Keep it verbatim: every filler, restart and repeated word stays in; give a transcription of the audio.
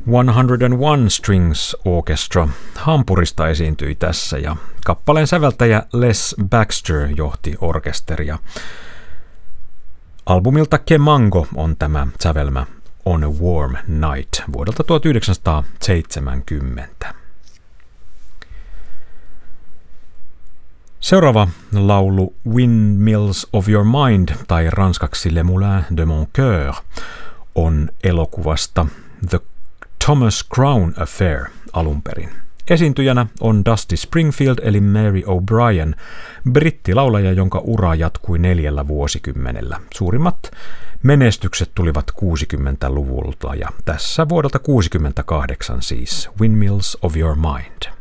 sata yksi Strings Orchestra Hampurista esiintyi tässä ja kappaleen säveltäjä Les Baxter johti orkesteria. Albumilta Kemango on tämä sävelmä On a Warm Night vuodelta tuhatyhdeksänsataaseitsemänkymmentä. Seuraava laulu Windmills of Your Mind tai ranskaksi Le Moulin de mon Cœur on elokuvasta The Thomas Crown Affair alun perin. Esiintyjänä on Dusty Springfield eli Mary O'Brien, brittilaulaja, jonka ura jatkui neljällä vuosikymmenellä. Suurimmat menestykset tulivat kuusikymmentäluvulta ja tässä vuodelta kuusikymmentäkahdeksan siis Windmills of Your Mind.